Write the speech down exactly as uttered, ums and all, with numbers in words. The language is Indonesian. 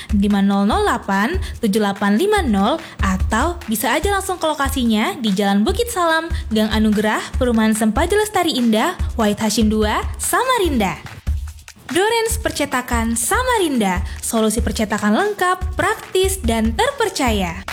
lima nol nol delapan tujuh delapan lima nol atau bisa aja langsung ke lokasinya di Jalan Bukit Salam, Gang Anugerah, Perumahan Sempaja Lestari Indah, Wahid Hasyim dua, Samarinda. Dorens Percetakan Samarinda, solusi percetakan lengkap, praktis, dan terpercaya.